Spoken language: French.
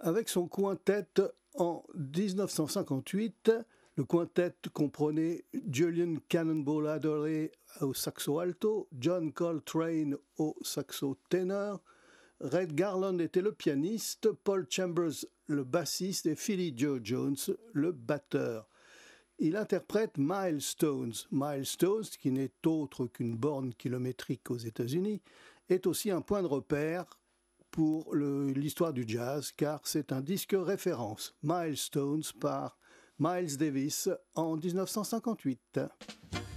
avec son quintet en 1958. Le quintet comprenait Julian Cannonball Adderley au saxo alto, John Coltrane au saxo ténor, Red Garland était le pianiste, Paul Chambers le bassiste et Philly Joe Jones le batteur. Il interprète Milestones. Milestones, qui n'est autre qu'une borne kilométrique aux États-Unis, est aussi un point de repère pour l'histoire du jazz, car c'est un disque référence. Milestones par Miles Davis en 1958.